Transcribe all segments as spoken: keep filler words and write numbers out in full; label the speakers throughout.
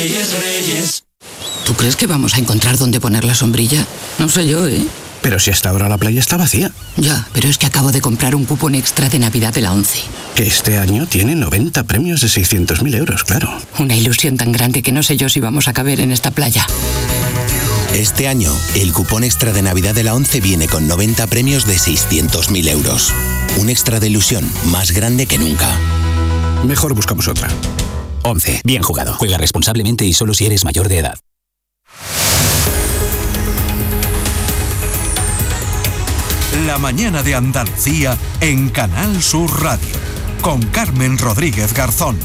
Speaker 1: Reyes, Reyes.
Speaker 2: ¿Tú crees que vamos a encontrar dónde poner la sombrilla? No sé yo, ¿eh?
Speaker 3: Pero si hasta ahora la playa está vacía.
Speaker 2: Ya, pero es que acabo de comprar un cupón extra de Navidad de la ONCE.
Speaker 3: Que este año tiene noventa premios de seiscientos mil euros, claro.
Speaker 2: Una ilusión tan grande que no sé yo si vamos a caber en esta playa.
Speaker 4: Este año, el cupón extra de Navidad de la ONCE viene con noventa premios de seiscientos mil euros. Un extra de ilusión más grande que nunca.
Speaker 3: Mejor buscamos otra.
Speaker 5: ONCE. Bien jugado. Juega responsablemente y solo si eres mayor de edad.
Speaker 6: La mañana de Andalucía en Canal Sur Radio, con Carmen Rodríguez Garzón.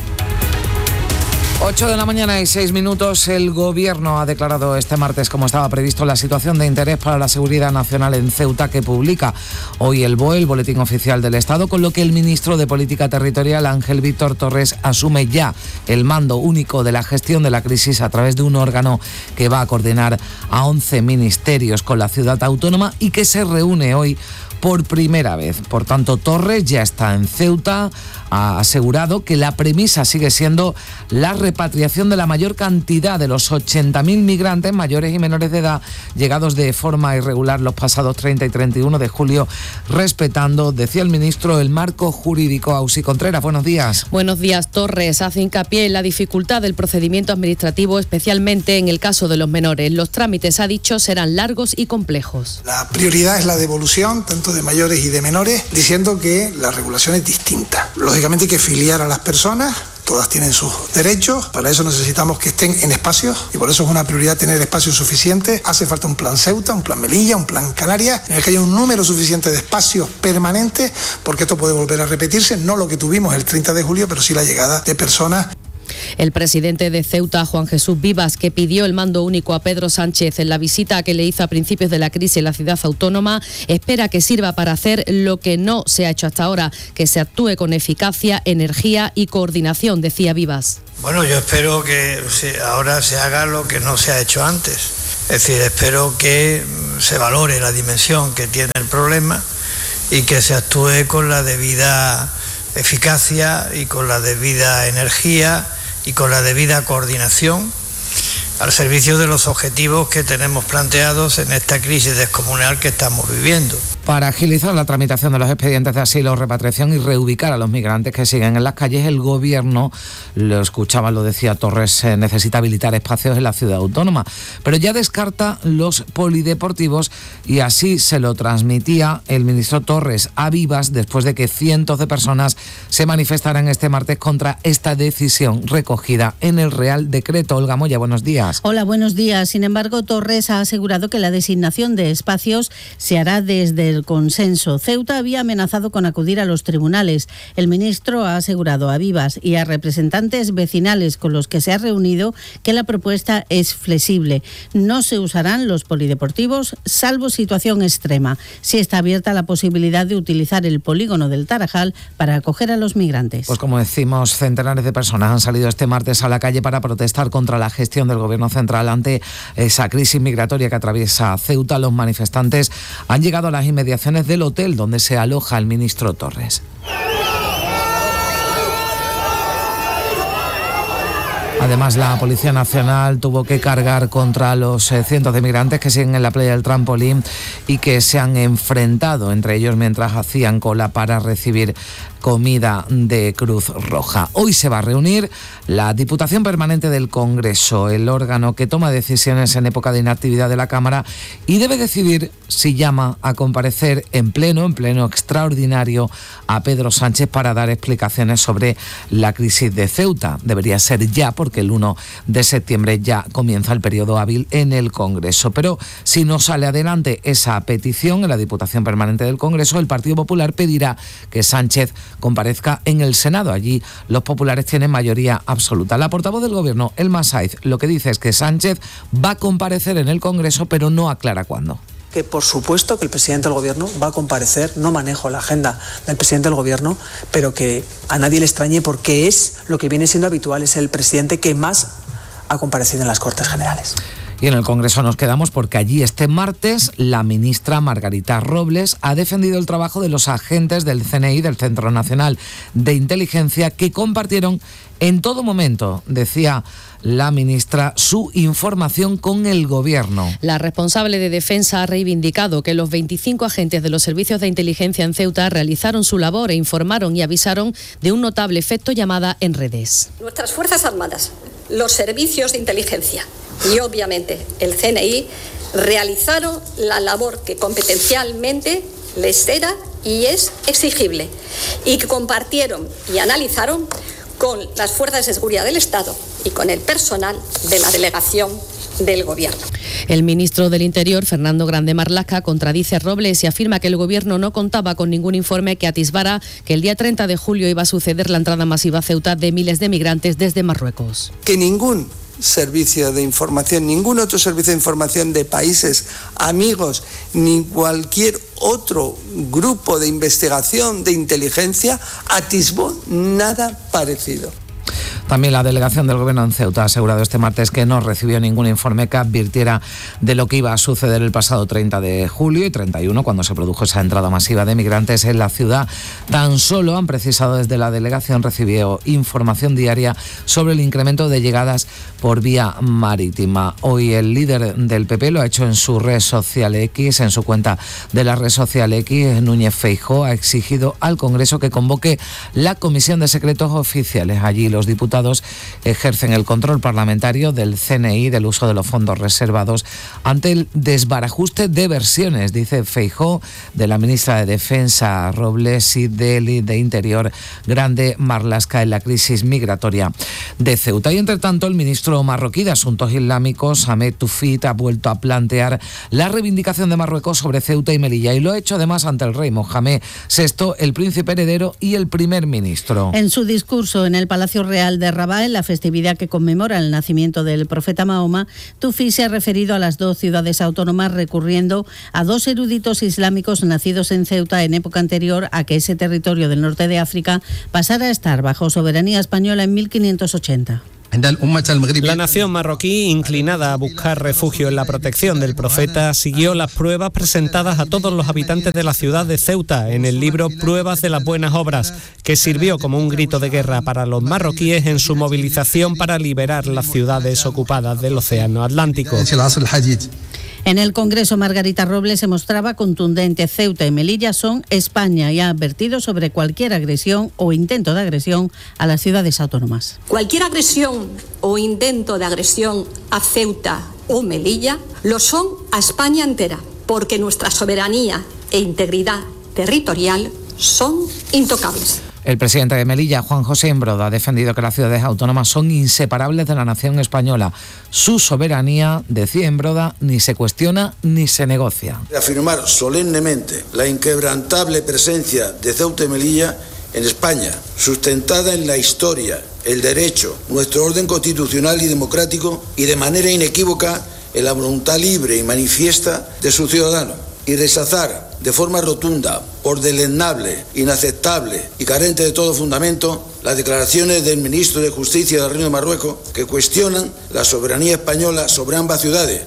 Speaker 7: ocho de la mañana y seis minutos. El Gobierno ha declarado este martes, como estaba previsto, la situación de interés para la seguridad nacional en Ceuta, que publica hoy el B O E, el Boletín Oficial del Estado, con lo que el ministro de Política Territorial, Ángel Víctor Torres, asume ya el mando único de la gestión de la crisis a través de un órgano que va a coordinar a once ministerios con la ciudad autónoma y que se reúne hoy por primera vez. Por tanto, Torres ya está en Ceuta, ha asegurado que la premisa sigue siendo la repatriación de la mayor cantidad de los ochenta mil migrantes mayores y menores de edad llegados de forma irregular los pasados treinta y treinta y uno de julio, respetando, decía el ministro, el marco jurídico. Ausi Contreras, buenos días.
Speaker 8: Buenos días. Torres hace hincapié en la dificultad del procedimiento administrativo, especialmente en el caso de los menores. Los trámites, ha dicho, serán largos y complejos.
Speaker 9: La prioridad es la devolución, tanto de mayores y de menores, diciendo que la regulación es distinta. Lógicamente hay que filiar a las personas, todas tienen sus derechos, para eso necesitamos que estén en espacios y por eso es una prioridad tener espacios suficientes. Hace falta un plan Ceuta, un plan Melilla, un plan Canarias, en el que haya un número suficiente de espacios permanentes, porque esto puede volver a repetirse, no lo que tuvimos el treinta de julio, pero sí la llegada de personas.
Speaker 8: El presidente de Ceuta, Juan Jesús Vivas, que pidió el mando único a Pedro Sánchez en la visita que le hizo a principios de la crisis en la ciudad autónoma, espera que sirva para hacer lo que no se ha hecho hasta ahora, que se actúe con eficacia, energía y coordinación, decía Vivas.
Speaker 10: Bueno, yo espero que ahora se haga lo que no se ha hecho antes. Es decir, espero que se valore la dimensión que tiene el problema y que se actúe con la debida eficacia y con la debida energía y con la debida coordinación al servicio de los objetivos que tenemos planteados en esta crisis descomunal que estamos viviendo.
Speaker 7: Para agilizar la tramitación de los expedientes de asilo, repatriación y reubicar a los migrantes que siguen en las calles, el Gobierno, lo escuchaba, lo decía Torres, eh, necesita habilitar espacios en la ciudad autónoma, pero ya descarta los polideportivos y así se lo transmitía el ministro Torres a Vivas después de que cientos de personas se manifestaran este martes contra esta decisión recogida en el Real Decreto. Olga Moya, buenos días.
Speaker 11: Hola, buenos días. Sin embargo, Torres ha asegurado que la designación de espacios se hará desde el consenso. Ceuta había amenazado con acudir a los tribunales. El ministro ha asegurado a Vivas y a representantes vecinales con los que se ha reunido que la propuesta es flexible. No se usarán los polideportivos salvo situación extrema. Sí está abierta la posibilidad de utilizar el polígono del Tarajal para acoger a los migrantes.
Speaker 7: Pues como decimos, centenares de personas han salido este martes a la calle para protestar contra la gestión del Gobierno central ante esa crisis migratoria que atraviesa Ceuta. Los manifestantes han llegado a las inmediaciones del hotel donde se aloja el ministro Torres. Además, la Policía Nacional tuvo que cargar contra los eh, cientos de migrantes que siguen en la playa del Trampolín y que se han enfrentado entre ellos mientras hacían cola para recibir comida de Cruz Roja. Hoy se va a reunir la Diputación Permanente del Congreso, el órgano que toma decisiones en época de inactividad de la Cámara y debe decidir si llama a comparecer en pleno, en pleno extraordinario a Pedro Sánchez para dar explicaciones sobre la crisis de Ceuta. Debería ser ya porque el uno de septiembre ya comienza el periodo hábil en el Congreso. Pero si no sale adelante esa petición en la Diputación Permanente del Congreso, el Partido Popular pedirá que Sánchez comparezca en el Senado. Allí los populares tienen mayoría absoluta. La portavoz del Gobierno, Elma Saiz, lo que dice es que Sánchez va a comparecer en el Congreso, pero no aclara cuándo.
Speaker 12: Que por supuesto que el presidente del Gobierno va a comparecer, no manejo la agenda del presidente del Gobierno, pero que a nadie le extrañe porque es lo que viene siendo habitual, es el presidente que más ha comparecido en las Cortes Generales.
Speaker 7: Y en el Congreso nos quedamos porque allí este martes la ministra Margarita Robles ha defendido el trabajo de los agentes del C N I, del Centro Nacional de Inteligencia, que compartieron en todo momento, decía la ministra, su información con el Gobierno.
Speaker 8: La responsable de Defensa ha reivindicado que los veinticinco agentes de los servicios de inteligencia en Ceuta realizaron su labor e informaron y avisaron de un notable efecto llamada en redes.
Speaker 1: Nuestras Fuerzas Armadas, los servicios de inteligencia y obviamente el C N I realizaron la labor que competencialmente les era y es exigible y que compartieron y analizaron con las fuerzas de seguridad del Estado y con el personal de la delegación del Gobierno.
Speaker 8: El ministro del Interior, Fernando Grande Marlaska, contradice a Robles y afirma que el Gobierno no contaba con ningún informe que atisbara que el día treinta de julio iba a suceder la entrada masiva a Ceuta de miles de migrantes desde Marruecos.
Speaker 13: Que ningún servicio de información, ningún otro servicio de información de países amigos, ni cualquier otro grupo de investigación de inteligencia atisbó nada parecido.
Speaker 7: También la delegación del Gobierno en Ceuta ha asegurado este martes que no recibió ningún informe que advirtiera de lo que iba a suceder el pasado treinta de julio y treinta y uno, cuando se produjo esa entrada masiva de migrantes en la ciudad. Tan solo han precisado desde la delegación recibió información diaria sobre el incremento de llegadas por vía marítima. Hoy el líder del P P lo ha hecho en su red social X, en su cuenta de la red social X. Núñez Feijóo ha exigido al Congreso que convoque la Comisión de Secretos Oficiales. Allí los diputados ejercen el control parlamentario del C N I, del uso de los fondos reservados, ante el desbarajuste de versiones, dice Feijóo, de la ministra de Defensa Robles y del de Interior Grande Marlaska en la crisis migratoria de Ceuta. Y entre tanto, el ministro marroquí de Asuntos Islámicos, Ahmed Toufik, ha vuelto a plantear la reivindicación de Marruecos sobre Ceuta y Melilla, y lo ha hecho además ante el rey Mohamed sexto, el príncipe heredero y el primer ministro.
Speaker 11: En su discurso en el Palacio Real de Rabat, en la festividad que conmemora el nacimiento del profeta Mahoma, Toufik se ha referido a las dos ciudades autónomas recurriendo a dos eruditos islámicos nacidos en Ceuta en época anterior a que ese territorio del norte de África pasara a estar bajo soberanía española en mil quinientos ochenta.
Speaker 14: La nación marroquí, inclinada a buscar refugio en la protección del profeta, siguió las pruebas presentadas a todos los habitantes de la ciudad de Ceuta en el libro Pruebas de las Buenas Obras, que sirvió como un grito de guerra para los marroquíes en su movilización para liberar las ciudades ocupadas del Océano Atlántico.
Speaker 11: En el Congreso, Margarita Robles se mostraba contundente. Ceuta y Melilla son España y ha advertido sobre cualquier agresión o intento de agresión a las ciudades autónomas.
Speaker 1: Cualquier agresión o intento de agresión a Ceuta o Melilla lo son a España entera, porque nuestra soberanía e integridad territorial son intocables.
Speaker 7: El presidente de Melilla, Juan José Embroda, ha defendido que las ciudades autónomas son inseparables de la nación española. Su soberanía, decía Embroda, ni se cuestiona ni se negocia.
Speaker 15: Afirmar solemnemente la inquebrantable presencia de Ceuta y Melilla en España, sustentada en la historia, el derecho, nuestro orden constitucional y democrático, y de manera inequívoca en la voluntad libre y manifiesta de sus ciudadanos, y rechazar de forma rotunda, por deleznable, inaceptable y carente de todo fundamento las declaraciones del ministro de Justicia del Reino de Marruecos que cuestionan la soberanía española sobre ambas ciudades.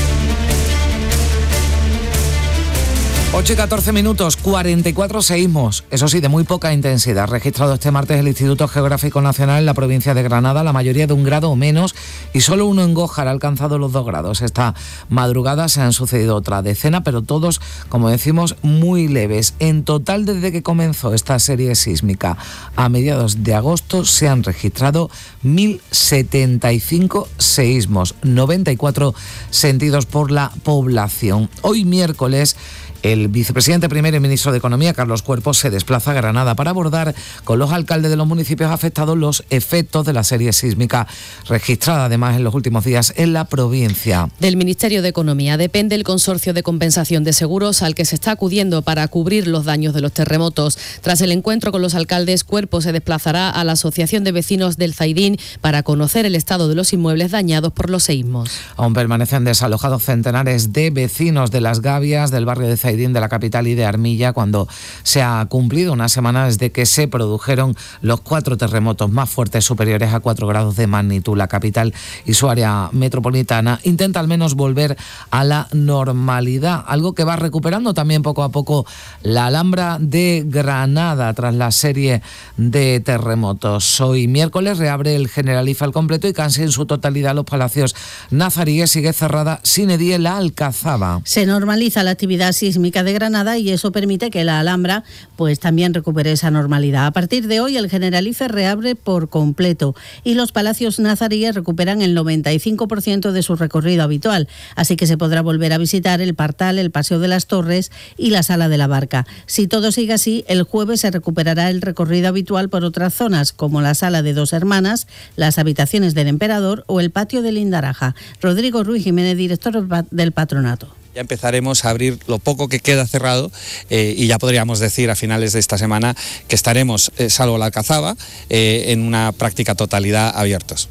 Speaker 7: ocho y catorce minutos, cuarenta y cuatro seísmos, eso sí, de muy poca intensidad. Registrado este martes el Instituto Geográfico Nacional en la provincia de Granada, la mayoría de un grado o menos, y solo uno en Gójar ha alcanzado los dos grados. Esta madrugada se han sucedido otra decena, pero todos, como decimos, muy leves. En total, desde que comenzó esta serie sísmica a mediados de agosto, se han registrado mil setenta y cinco seísmos, noventa y cuatro sentidos por la población. Hoy miércoles, el vicepresidente primero y ministro de Economía, Carlos Cuerpo, se desplaza a Granada para abordar con los alcaldes de los municipios afectados los efectos de la serie sísmica registrada además en los últimos días en la provincia.
Speaker 8: Del Ministerio de Economía depende el consorcio de compensación de seguros al que se está acudiendo para cubrir los daños de los terremotos. Tras el encuentro con los alcaldes, Cuerpo se desplazará a la Asociación de Vecinos del Zaidín para conocer el estado de los inmuebles dañados por los seísmos.
Speaker 7: Aún permanecen desalojados centenares de vecinos de Las Gavias, del barrio de Zaidín, Zaidín de la capital y de Armilla, cuando se ha cumplido una semana desde que se produjeron los cuatro terremotos más fuertes superiores a cuatro grados de magnitud. La capital y su área metropolitana intenta al menos volver a la normalidad, algo que va recuperando también poco a poco la Alhambra de Granada tras la serie de terremotos. Hoy miércoles reabre el Generalife al completo y casi en su totalidad los palacios nazaríes. Sigue cerrada sine die la Alcazaba.
Speaker 11: Se normaliza la actividad sísmica de Granada y eso permite que la Alhambra pues también recupere esa normalidad. A partir de hoy el Generalife reabre por completo y los palacios nazaríes recuperan el noventa y cinco por ciento de su recorrido habitual, así que se podrá volver a visitar el Partal, el Paseo de las Torres y la Sala de la Barca. Si todo sigue así, el jueves se recuperará el recorrido habitual por otras zonas, como la Sala de Dos Hermanas, las habitaciones del Emperador o el Patio de Lindaraja. Rodrigo Ruiz Jiménez, director del Patronato.
Speaker 16: Ya empezaremos a abrir lo poco que queda cerrado eh, y ya podríamos decir a finales de esta semana que estaremos, eh, salvo la Alcazaba, eh, en una práctica totalidad abiertos.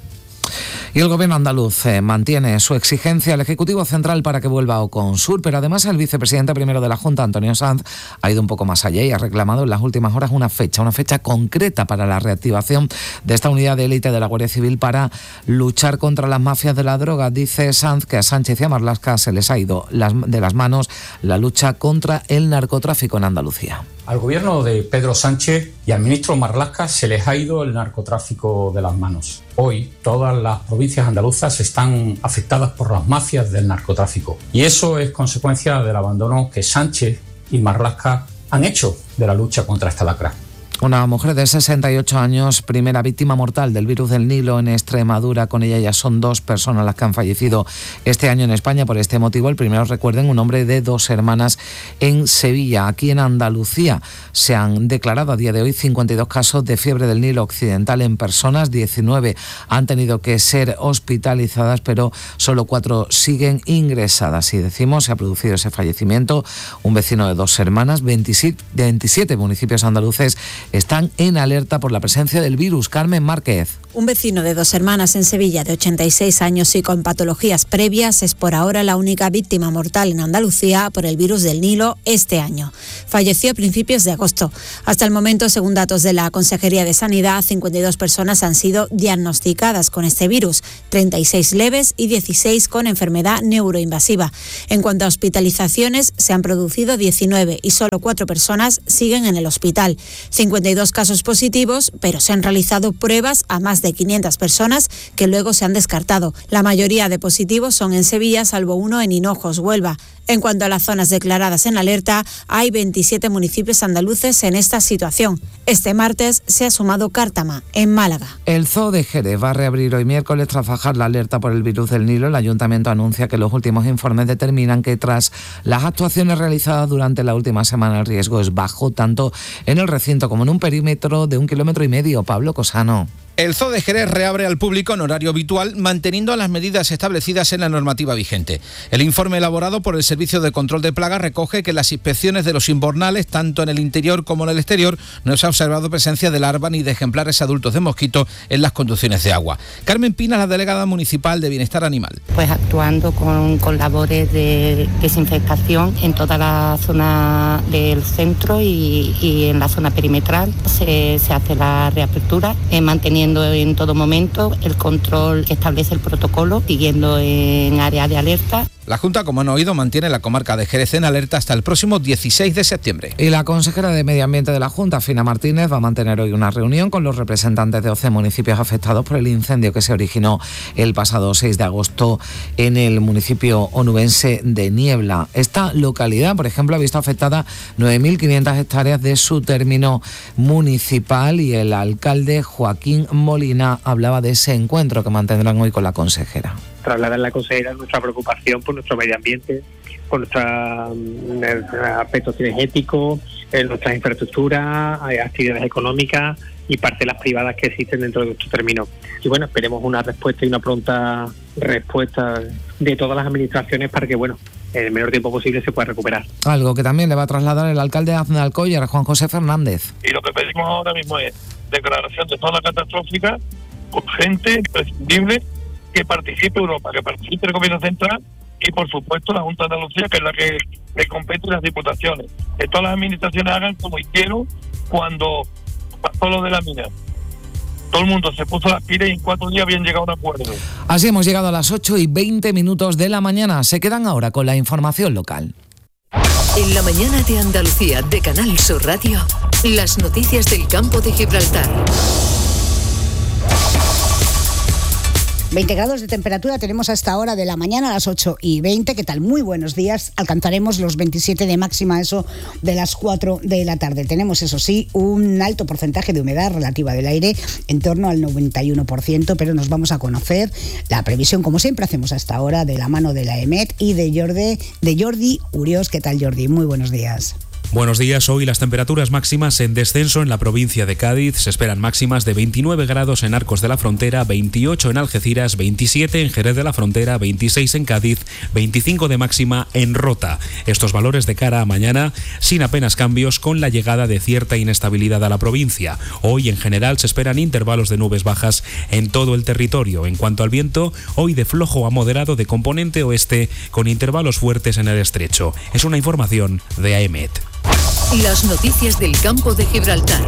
Speaker 7: Y el Gobierno andaluz eh, mantiene su exigencia al Ejecutivo Central para que vuelva a Oconsur, pero además el vicepresidente primero de la Junta, Antonio Sanz, ha ido un poco más allá y ha reclamado en las últimas horas una fecha, una fecha concreta para la reactivación de esta unidad de élite de la Guardia Civil para luchar contra las mafias de la droga. Dice Sanz que a Sánchez y a Marlaska se les ha ido las, de las manos la lucha contra el narcotráfico en Andalucía.
Speaker 17: Al gobierno de Pedro Sánchez y al ministro Marlaska se les ha ido el narcotráfico de las manos. Hoy todas las provincias andaluzas están afectadas por las mafias del narcotráfico y eso es consecuencia del abandono que Sánchez y Marlaska han hecho de la lucha contra esta lacra.
Speaker 7: Una mujer de sesenta y ocho años, primera víctima mortal del virus del Nilo en Extremadura. Con ella ya son dos personas las que han fallecido este año en España por este motivo. El primero, recuerden, un hombre de Dos Hermanas en Sevilla. Aquí en Andalucía se han declarado a día de hoy cincuenta y dos casos de fiebre del Nilo occidental en personas. diecinueve han tenido que ser hospitalizadas, pero solo cuatro siguen ingresadas. Y decimos, se ha producido ese fallecimiento. Un vecino de Dos Hermanas, veintisiete municipios andaluces están en alerta por la presencia del virus. Carmen Márquez.
Speaker 18: Un vecino de Dos Hermanas en Sevilla de ochenta y seis años y con patologías previas es por ahora la única víctima mortal en Andalucía por el virus del Nilo este año. Falleció a principios de agosto. Hasta el momento, según datos de la Consejería de Sanidad, cincuenta y dos personas han sido diagnosticadas con este virus, treinta y seis leves y dieciséis con enfermedad neuroinvasiva. En cuanto a hospitalizaciones, se han producido diecinueve y solo cuatro personas siguen en el hospital. cincuenta y dos casos positivos, pero se han realizado pruebas a más de quinientas personas que luego se han descartado. La mayoría de positivos son en Sevilla, salvo uno en Hinojos, Huelva. En cuanto a las zonas declaradas en alerta, hay veintisiete municipios andaluces en esta situación. Este martes se ha sumado Cártama, en Málaga.
Speaker 7: El Zoo de Jerez va a reabrir hoy miércoles tras bajar la alerta por el virus del Nilo. El Ayuntamiento anuncia que los últimos informes determinan que tras las actuaciones realizadas durante la última semana el riesgo es bajo, tanto en el recinto como en un perímetro de un kilómetro y medio. Pablo Cosano.
Speaker 19: El Zoo de Jerez reabre al público en horario habitual, manteniendo las medidas establecidas en la normativa vigente. El informe elaborado por el Servicio de Control de Plagas recoge que las inspecciones de los invernales, tanto en el interior como en el exterior, no se ha observado presencia de larvas ni de ejemplares adultos de mosquito en las conducciones de agua. Carmen Pina, la delegada municipal de Bienestar Animal.
Speaker 20: Pues actuando con, con labores de desinfectación en toda la zona del centro y, y en la zona perimetral. Se, se hace la reapertura, eh, manteniendo en todo momento el control que establece el protocolo, siguiendo en área de alerta.
Speaker 19: La Junta, como han oído, mantiene la comarca de Jerez en alerta hasta el próximo dieciséis de septiembre.
Speaker 7: Y la consejera de Medio Ambiente de la Junta, Fina Martínez, va a mantener hoy una reunión con los representantes de doce municipios afectados por el incendio que se originó el pasado seis de agosto en el municipio onubense de Niebla. Esta localidad, por ejemplo, ha visto afectada nueve mil quinientas hectáreas de su término municipal y el alcalde Joaquín Molina hablaba de ese encuentro que mantendrán hoy con la consejera.
Speaker 21: Trasladar a la consejera nuestra preocupación por nuestro medio ambiente, por nuestros aspectos cinegéticos, nuestras infraestructuras, actividades económicas y parcelas privadas que existen dentro de nuestro término. Y bueno, esperemos una respuesta y una pronta respuesta de todas las administraciones para que, bueno, en el menor tiempo posible se pueda recuperar.
Speaker 7: Algo que también le va a trasladar el alcalde de Aznalcóllar, Juan José Fernández.
Speaker 22: Y lo que pedimos ahora mismo es declaración de zona catastrófica urgente, imprescindible, que participe Europa, que participe el Gobierno Central y por supuesto la Junta de Andalucía, que es la que le compete, y las diputaciones. Que todas las administraciones hagan como hicieron cuando pasó lo de la mina. Todo el mundo se puso las pilas y en cuatro días habían llegado a un acuerdo.
Speaker 7: Así hemos llegado a las ocho y veinte minutos de la mañana. Se quedan ahora con la información local.
Speaker 2: En la mañana de Andalucía de Canal Sur Radio, las noticias del campo de Gibraltar.
Speaker 4: veinte grados de temperatura tenemos a esta hora de la mañana, a las ocho y veinte. ¿Qué tal? Muy buenos días. Alcanzaremos los veintisiete de máxima, eso de las cuatro de la tarde. Tenemos, eso sí, un alto porcentaje de humedad relativa del aire, en torno al noventa y uno por ciento, pero nos vamos a conocer la previsión, como siempre hacemos a esta hora, de la mano de la EMET y de Jordi, de Jordi Uriós. ¿Qué tal, Jordi? Muy buenos días.
Speaker 23: Buenos días. Hoy las temperaturas máximas en descenso en la provincia de Cádiz. Se esperan máximas de veintinueve grados en Arcos de la Frontera, veintiocho en Algeciras, veintisiete en Jerez de la Frontera, veintiséis en Cádiz, veinticinco de máxima en Rota. Estos valores de cara a mañana sin apenas cambios, con la llegada de cierta inestabilidad a la provincia. Hoy en general se esperan intervalos de nubes bajas en todo el territorio. En cuanto al viento, hoy de flojo a moderado de componente oeste, con intervalos fuertes en el estrecho. Es una información de AEMET.
Speaker 2: Las noticias del campo de Gibraltar.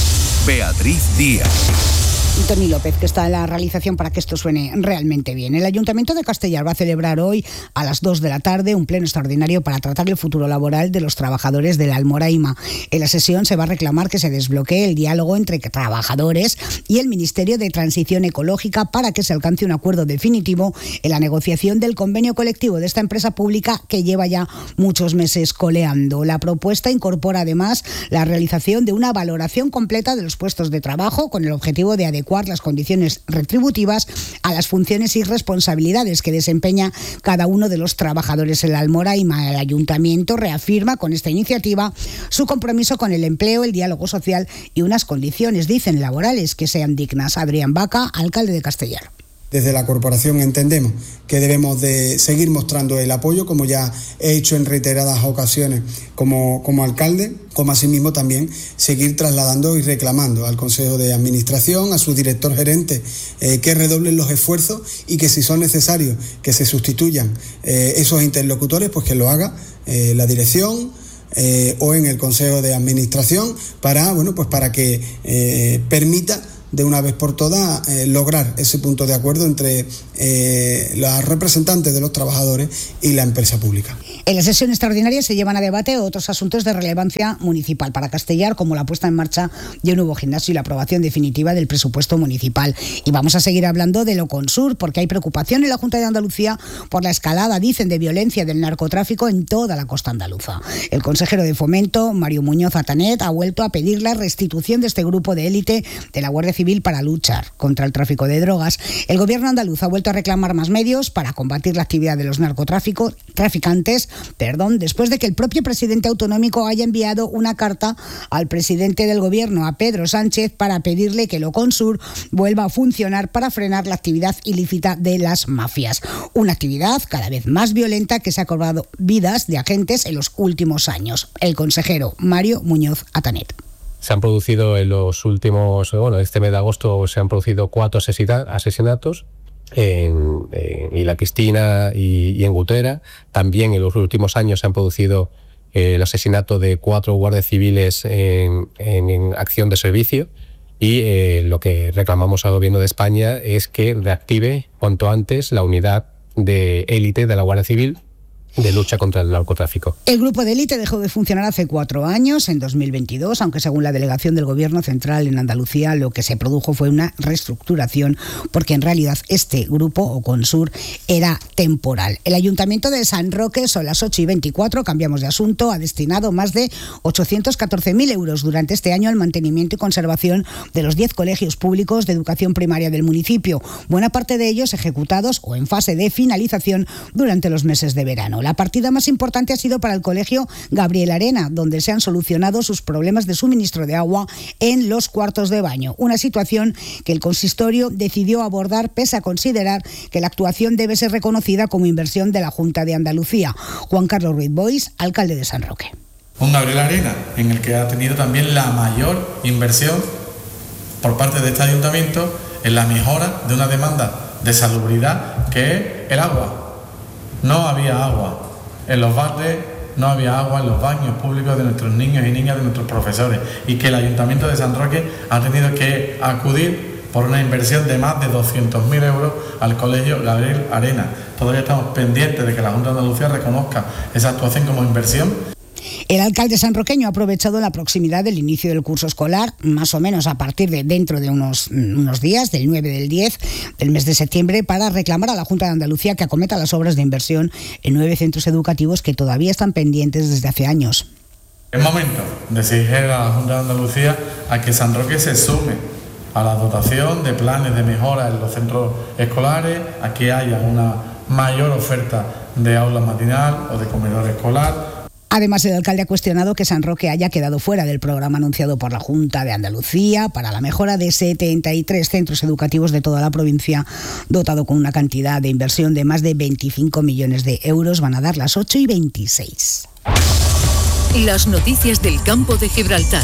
Speaker 23: Beatriz Díaz.
Speaker 4: Tony López, que está en la realización para que esto suene realmente bien. El Ayuntamiento de Castellar va a celebrar hoy a las dos de la tarde un pleno extraordinario para tratar el futuro laboral de los trabajadores de la Almoraima. En la sesión se va a reclamar que se desbloquee el diálogo entre trabajadores y el Ministerio de Transición Ecológica para que se alcance un acuerdo definitivo en la negociación del convenio colectivo de esta empresa pública que lleva ya muchos meses coleando. La propuesta incorpora además la realización de una valoración completa de los puestos de trabajo con el objetivo de adecuar las condiciones retributivas a las funciones y responsabilidades que desempeña cada uno de los trabajadores en la Almoraima. El Ayuntamiento reafirma con esta iniciativa su compromiso con el empleo, el diálogo social y unas condiciones, dicen, laborales que sean dignas. Adrián Vaca, alcalde de Castellar.
Speaker 24: Desde la corporación entendemos que debemos de seguir mostrando el apoyo, como ya he hecho en reiteradas ocasiones como, como alcalde, como asimismo también seguir trasladando y reclamando al Consejo de Administración, a su director gerente, eh, que redoblen los esfuerzos y que si son necesarios que se sustituyan eh, esos interlocutores, pues que lo haga eh, la dirección eh, o en el Consejo de Administración para, bueno, pues para que eh, permita de una vez por todas eh, lograr ese punto de acuerdo entre eh, los representantes de los trabajadores y la empresa pública.
Speaker 4: En la sesión extraordinaria se llevan a debate otros asuntos de relevancia municipal para Castellar, como la puesta en marcha de un nuevo gimnasio y la aprobación definitiva del presupuesto municipal. Y vamos a seguir hablando de Loconsur, porque hay preocupación en la Junta de Andalucía por la escalada, dicen, de violencia del narcotráfico en toda la costa andaluza. El consejero de Fomento, Mario Muñoz Atanet, ha vuelto a pedir la restitución de este grupo de élite de la Guardia Civil para luchar contra el tráfico de drogas. El gobierno andaluz ha vuelto a reclamar más medios para combatir la actividad de los narcotráficos traficantes, perdón, después de que el propio presidente autonómico haya enviado una carta al presidente del gobierno, a Pedro Sánchez, para pedirle que Loconsur vuelva a funcionar para frenar la actividad ilícita de las mafias. Una actividad cada vez más violenta que se ha cobrado vidas de agentes en los últimos años. El consejero Mario Muñoz Atanet.
Speaker 25: Se han producido en los últimos, bueno, este mes de agosto se han producido cuatro asesinatos en, en Isla Cristina y, y en Gutera. También en los últimos años se han producido eh, el asesinato de cuatro guardias civiles en, en, en acción de servicio. Y eh, lo que reclamamos al gobierno de España es que reactive cuanto antes la unidad de élite de la Guardia Civil de lucha contra el narcotráfico.
Speaker 4: El grupo de élite dejó de funcionar hace cuatro años, en dos mil veintidós, aunque según la delegación del Gobierno Central en Andalucía, lo que se produjo fue una reestructuración, porque en realidad este grupo, o Consur, era temporal. El Ayuntamiento de San Roque, son las ocho y veinticuatro, cambiamos de asunto, ha destinado más de ochocientos catorce mil euros durante este año al mantenimiento y conservación de los diez colegios públicos de educación primaria del municipio, buena parte de ellos ejecutados o en fase de finalización durante los meses de verano. La partida más importante ha sido para el colegio Gabriel Arena, donde se han solucionado sus problemas de suministro de agua en los cuartos de baño. Una situación que el consistorio decidió abordar pese a considerar que la actuación debe ser reconocida como inversión de la Junta de Andalucía. Juan Carlos Ruiz Boix, alcalde de San Roque.
Speaker 26: Un Gabriel Arena en el que ha tenido también la mayor inversión por parte de este ayuntamiento en la mejora de una demanda de salubridad que es el agua. no había agua. En los barrios no había agua, en los baños públicos de nuestros niños y niñas, de nuestros profesores, y que el Ayuntamiento de San Roque ha tenido que acudir por una inversión de más de doscientos mil euros al Colegio Gabriel Arena. Todavía estamos pendientes de que la Junta de Andalucía reconozca esa actuación como inversión.
Speaker 4: El alcalde sanroqueño ha aprovechado la proximidad del inicio del curso escolar, más o menos a partir de dentro de unos, unos días, del nueve del diez del mes de septiembre, para reclamar a la Junta de Andalucía que acometa las obras de inversión en nueve centros educativos que todavía están pendientes desde hace años.
Speaker 26: Es momento de exigir a la Junta de Andalucía a que San Roque se sume a la dotación de planes de mejora en los centros escolares, a que haya una mayor oferta de aula matinal o de comedor escolar.
Speaker 4: Además, el alcalde ha cuestionado que San Roque haya quedado fuera del programa anunciado por la Junta de Andalucía para la mejora de setenta y tres centros educativos de toda la provincia, dotado con una cantidad de inversión de más de veinticinco millones de euros. Van a dar las ocho y veintiséis.
Speaker 2: Las noticias del campo de Gibraltar.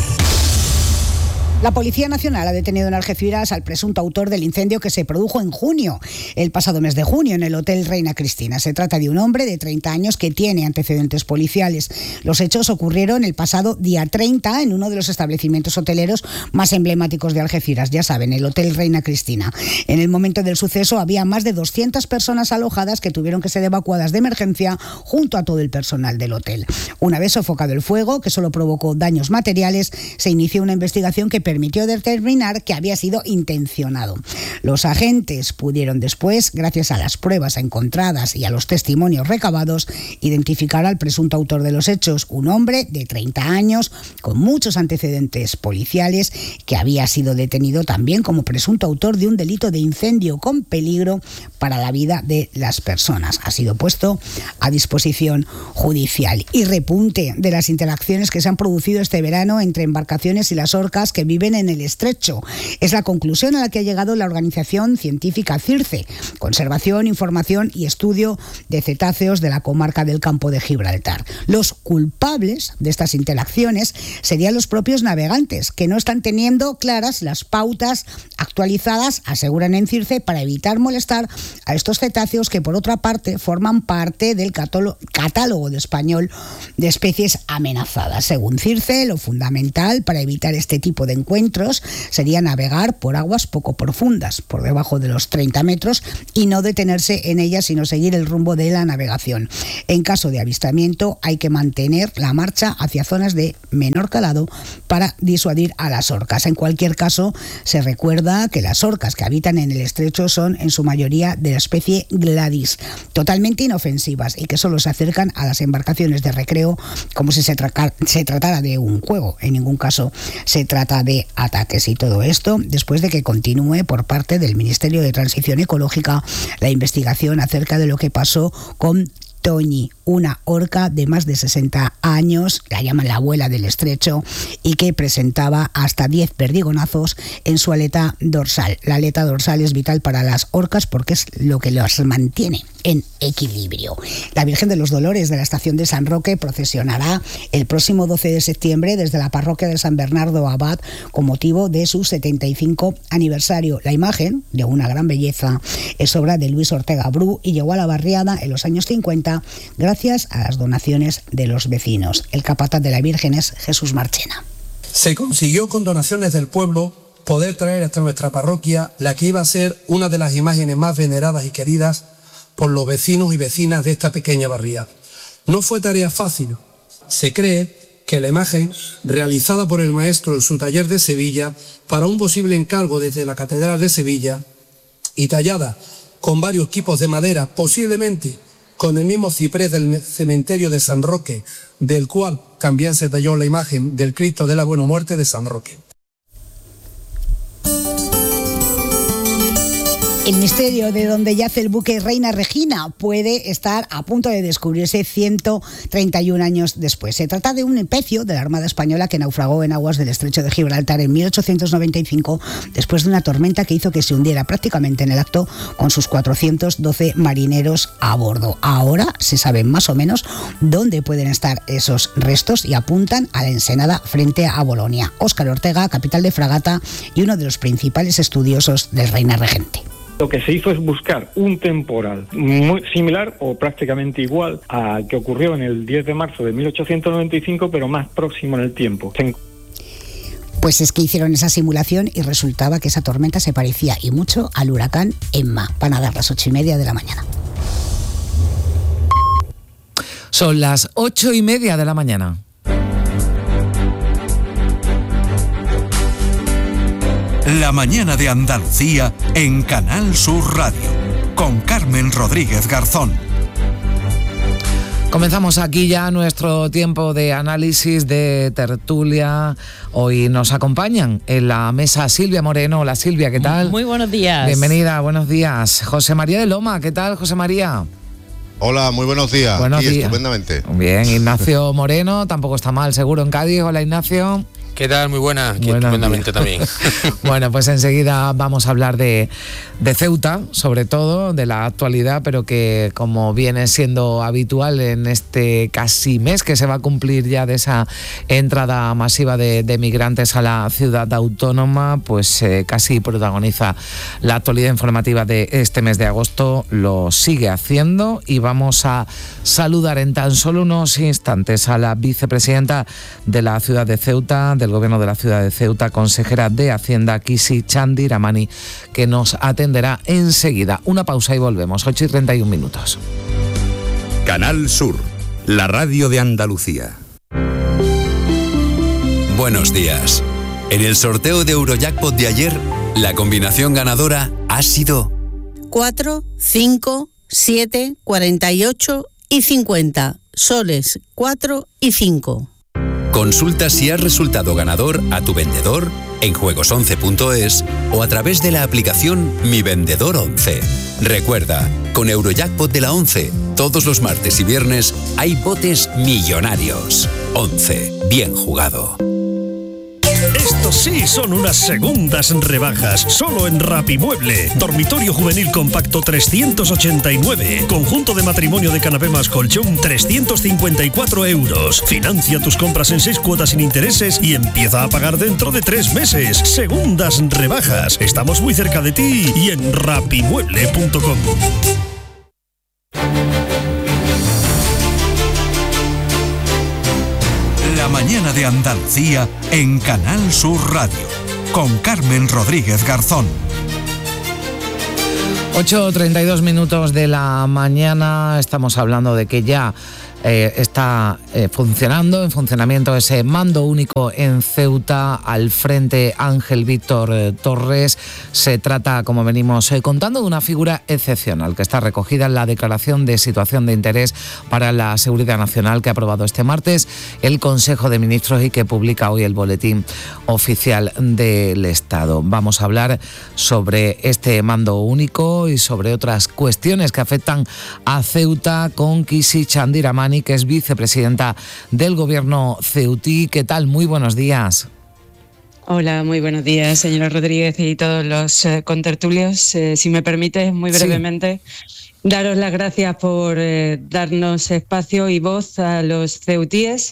Speaker 4: La Policía Nacional ha detenido en Algeciras al presunto autor del incendio que se produjo en junio, el pasado mes de junio, en el Hotel Reina Cristina. Se trata de un hombre de treinta años que tiene antecedentes policiales. Los hechos ocurrieron el pasado día treinta en uno de los establecimientos hoteleros más emblemáticos de Algeciras, ya saben, el Hotel Reina Cristina. En el momento del suceso había más de doscientas personas alojadas que tuvieron que ser evacuadas de emergencia junto a todo el personal del hotel. Una vez sofocado el fuego, que solo provocó daños materiales, se inició una investigación que permitió determinar que había sido intencionado. Los agentes pudieron después, gracias a las pruebas encontradas y a los testimonios recabados, identificar al presunto autor de los hechos, un hombre de treinta años con muchos antecedentes policiales que había sido detenido también como presunto autor de un delito de incendio con peligro para la vida de las personas. Ha sido puesto a disposición judicial. Y repunte de las interacciones que se han producido este verano entre embarcaciones y las orcas que viven en el estrecho. Es la conclusión a la que ha llegado la organización científica CIRCE, Conservación, Información y Estudio de Cetáceos de la comarca del Campo de Gibraltar. Los culpables de estas interacciones serían los propios navegantes, que no están teniendo claras las pautas actualizadas, aseguran en CIRCE, para evitar molestar a estos cetáceos que, por otra parte, forman parte del catálogo de español de especies amenazadas. Según CIRCE, lo fundamental para evitar este tipo de encuentros sería navegar por aguas poco profundas, por debajo de los treinta metros, y no detenerse en ellas, sino seguir el rumbo de la navegación. En caso de avistamiento, hay que mantener la marcha hacia zonas de menor calado para disuadir a las orcas. En cualquier caso, se recuerda que las orcas que habitan en el estrecho son en su mayoría de la especie Gladys, totalmente inofensivas y que solo se acercan a las embarcaciones de recreo como si se, tra- se tratara de un juego. En ningún caso se trata de ataques, y todo esto después de que continúe por parte del Ministerio de Transición Ecológica la investigación acerca de lo que pasó con Toñi, una orca de más de sesenta años, la llaman la abuela del estrecho, y que presentaba hasta diez perdigonazos en su aleta dorsal. La aleta dorsal es vital para las orcas porque es lo que las mantiene en equilibrio. La Virgen de los Dolores de la estación de San Roque procesionará el próximo doce de septiembre desde la parroquia de San Bernardo Abad con motivo de su setenta y cinco aniversario. La imagen, de una gran belleza, es obra de Luis Ortega Bru y llegó a la barriada en los años cincuenta gracias a las donaciones de los vecinos. El capataz de la Virgen es Jesús Marchena.
Speaker 3: Se consiguió con donaciones del pueblo poder traer hasta nuestra parroquia la que iba a ser una de las imágenes más veneradas y queridas por los vecinos y vecinas de esta pequeña barriada. No fue tarea fácil. Se cree que la imagen, realizada por el maestro en su taller de Sevilla para un posible encargo desde la Catedral de Sevilla y tallada con varios equipos de madera, posiblemente con el mismo ciprés del cementerio de San Roque, del cual también se talló la imagen del Cristo de la Buena Muerte de San Roque.
Speaker 4: El misterio de donde yace el buque Reina Regina puede estar a punto de descubrirse ciento treinta y un años después. Se trata de un pecio de la Armada Española que naufragó en aguas del estrecho de Gibraltar en mil ochocientos noventa y cinco después de una tormenta que hizo que se hundiera prácticamente en el acto con sus cuatrocientos doce marineros a bordo. Ahora se sabe más o menos dónde pueden estar esos restos y apuntan a la ensenada frente a Bolonia. Óscar Ortega, capitán de fragata y uno de los principales estudiosos del Reina Regente.
Speaker 5: Lo que se hizo es buscar un temporal muy similar o prácticamente igual al que ocurrió en el diez de marzo de mil ochocientos noventa y cinco, pero más próximo en el tiempo.
Speaker 4: Pues es que hicieron esa simulación y resultaba que esa tormenta se parecía y mucho al huracán Emma. Van a dar las ocho y media de la mañana.
Speaker 7: Son las ocho y media de la mañana.
Speaker 6: La mañana de Andalucía en Canal Sur Radio, con Carmen Rodríguez Garzón.
Speaker 7: Comenzamos aquí ya nuestro tiempo de análisis, de tertulia. Hoy nos acompañan en la mesa Silvia Moreno. Hola Silvia, ¿qué tal?
Speaker 9: Muy buenos días.
Speaker 7: Bienvenida, buenos días. José María de Loma, ¿qué tal, José María?
Speaker 10: Hola, muy buenos días.
Speaker 7: Buenos
Speaker 10: Aquí,
Speaker 7: días.
Speaker 10: Estupendamente.
Speaker 7: Bien, Ignacio Moreno, tampoco está mal, seguro, en Cádiz. Hola, Ignacio.
Speaker 12: ¿Qué tal? Muy buena, aquí
Speaker 7: Buenos
Speaker 12: estupendamente también.
Speaker 7: Bueno, pues enseguida vamos a hablar de, de Ceuta, sobre todo, de la actualidad, pero que como viene siendo habitual en este casi mes que se va a cumplir ya de esa entrada masiva de, de migrantes a la ciudad autónoma, pues eh, casi protagoniza la actualidad informativa de este mes de agosto, lo sigue haciendo y vamos a saludar en tan solo unos instantes a la vicepresidenta de la ciudad de Ceuta, del Gobierno de la ciudad de Ceuta, consejera de Hacienda, Kisi Chandiramani, que nos atenderá enseguida. Una pausa y volvemos, ocho y treinta y un minutos.
Speaker 13: Canal Sur, la radio de Andalucía. Buenos días. En el sorteo de Eurojackpot de ayer, la combinación ganadora ha sido
Speaker 11: cuatro, cinco, siete, cuarenta y ocho y cincuenta. Soles cuatro y cinco.
Speaker 13: Consulta si has resultado ganador a tu vendedor en juegos once punto es o a través de la aplicación Mi Vendedor once. Recuerda, con Eurojackpot de la once, todos los martes y viernes hay botes millonarios. once. Bien jugado.
Speaker 27: Estos sí son unas segundas rebajas, solo en Rapimueble. Dormitorio juvenil compacto trescientos ochenta y nueve. Conjunto de matrimonio de canapé más colchón trescientos cincuenta y cuatro euros. Financia tus compras en seis cuotas sin intereses y empieza a pagar dentro de tres meses. Segundas rebajas. Estamos muy cerca de ti y en rapimueble punto com.
Speaker 6: La mañana de Andalucía en Canal Sur Radio, con Carmen Rodríguez Garzón.
Speaker 7: ocho treinta y dos minutos de la mañana, estamos hablando de que ya eh, está eh, funcionando, en funcionamiento ese mando único en Ceuta, al frente Ángel Víctor eh, Torres. Se trata, como venimos eh, contando, de una figura excepcional que está recogida en la declaración de situación de interés para la seguridad nacional que ha aprobado este martes el Consejo de Ministros y que publica hoy el Boletín Oficial del Estado. Vamos a hablar sobre este mando único y sobre otras cuestiones que afectan a Ceuta con Kisi Chandiramani, que es vicepresidenta del Gobierno ceutí. ¿Qué tal? Muy buenos días.
Speaker 28: Hola, muy buenos días, señora Rodríguez y todos los eh, contertulios. Eh, si me permite, muy brevemente, sí. Daros las gracias por eh, darnos espacio y voz a los ceutíes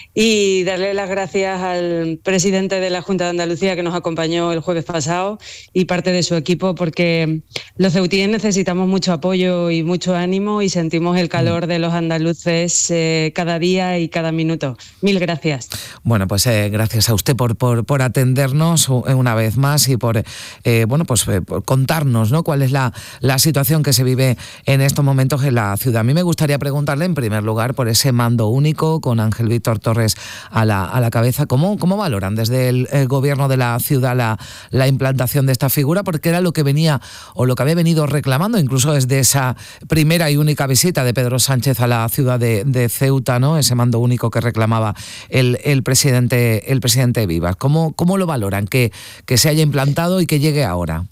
Speaker 28: y darle las gracias al presidente de la Junta de Andalucía que nos acompañó el jueves pasado y parte de su equipo, porque los ceutíes necesitamos mucho apoyo y mucho ánimo y sentimos el calor de los andaluces eh, cada día y cada minuto. Mil gracias.
Speaker 7: Bueno, pues eh, gracias a usted por, por, por atendernos una vez más y por, eh, bueno, pues, eh, por contarnos, ¿no?, cuál es la, la situación que se vive en estos momentos en la ciudad. A mí me gustaría preguntarle, en primer lugar, por ese mando único con Ángel Víctor Torres a la, a la cabeza. ¿Cómo, cómo valoran desde el, el gobierno de la ciudad la, la implantación de esta figura? Porque era lo que venía o lo que había venido reclamando incluso desde esa primera y única visita de Pedro Sánchez a la ciudad de, de Ceuta, ¿no?, ese mando único que reclamaba el, el presidente el presidente Vivas. ¿Cómo, cómo lo valoran que, que se haya implantado y que llegue ahora?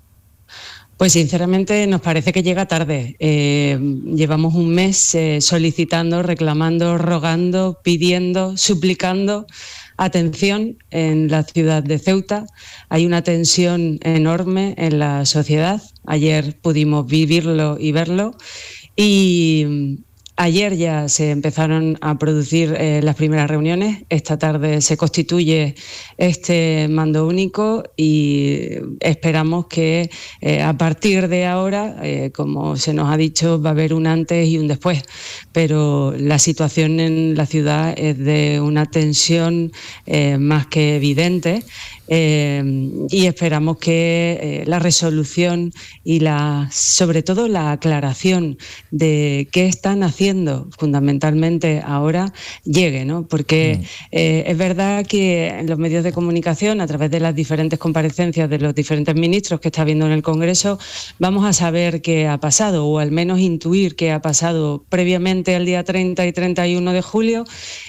Speaker 28: Pues sinceramente nos parece que llega tarde. Eh, llevamos un mes eh, solicitando, reclamando, rogando, pidiendo, suplicando atención en la ciudad de Ceuta. Hay una tensión enorme en la sociedad. Ayer pudimos vivirlo y verlo. Y Ayer ya se empezaron a producir eh, las primeras reuniones. Esta tarde se constituye este mando único y esperamos que eh, a partir de ahora, eh, como se nos ha dicho, va a haber un antes y un después. Pero la situación en la ciudad es de una tensión eh, más que evidente. Eh, y esperamos que eh, la resolución y la, sobre todo la aclaración de qué están haciendo fundamentalmente ahora llegue, ¿no? Porque mm. eh, es verdad que en los medios de comunicación, a través de las diferentes comparecencias de los diferentes ministros que está habiendo en el Congreso, vamos a saber qué ha pasado, o al menos intuir qué ha pasado previamente al día treinta y treinta y uno de julio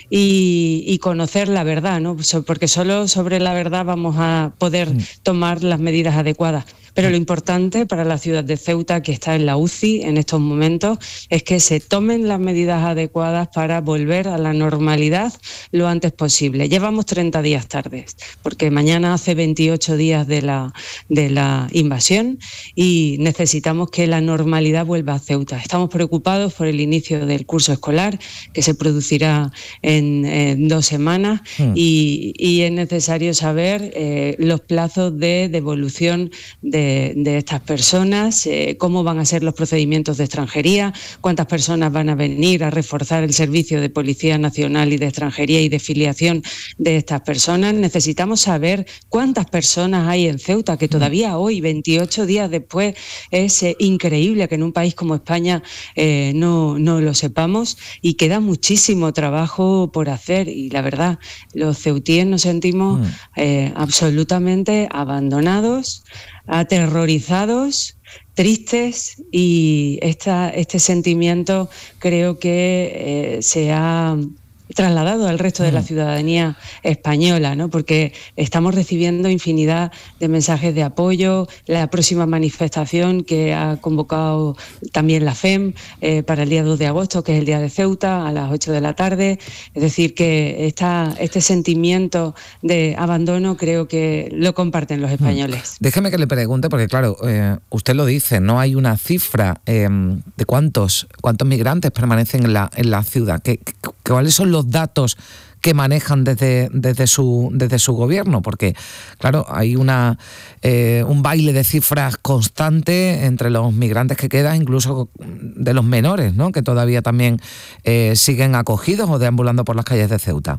Speaker 28: y, y conocer la verdad, ¿no? Porque solo sobre la verdad vamos a poder tomar las medidas adecuadas. Pero lo importante para la ciudad de Ceuta, que está en la U C I en estos momentos, es que se tomen las medidas adecuadas para volver a la normalidad lo antes posible. Llevamos treinta días tardes, porque mañana hace veintiocho días de la, de la invasión y necesitamos que la normalidad vuelva a Ceuta. Estamos preocupados por el inicio del curso escolar, que se producirá en, en dos semanas mm. y, y es necesario saber eh, los plazos de devolución de De, de estas personas, eh, cómo van a ser los procedimientos de extranjería, cuántas personas van a venir a reforzar el servicio de Policía Nacional y de Extranjería y de filiación de estas personas. Necesitamos saber cuántas personas hay en Ceuta, que todavía hoy, veintiocho días después, es eh, increíble que en un país como España eh, no, no lo sepamos, y queda muchísimo trabajo por hacer, y la verdad, los ceutíes nos sentimos eh, absolutamente abandonados, aterrorizados, tristes, y esta, este sentimiento creo que eh, se ha trasladado al resto de la ciudadanía española, ¿no? Porque estamos recibiendo infinidad de mensajes de apoyo. La próxima manifestación que ha convocado también la F E M eh, para el día dos de agosto, que es el día de Ceuta, a las ocho de la tarde. Es decir, que esta, este sentimiento de abandono creo que lo comparten los españoles.
Speaker 7: Déjeme que le pregunte, porque claro, eh, usted lo dice, no hay una cifra eh, de cuántos, cuántos migrantes permanecen en la, en la ciudad. ¿Qué, qué, ¿Cuáles son los datos que manejan desde, desde, su, desde su gobierno? Porque, claro, hay una eh, un baile de cifras constante entre los migrantes que quedan, incluso de los menores, ¿no? Que todavía también eh, siguen acogidos o deambulando por las calles de Ceuta.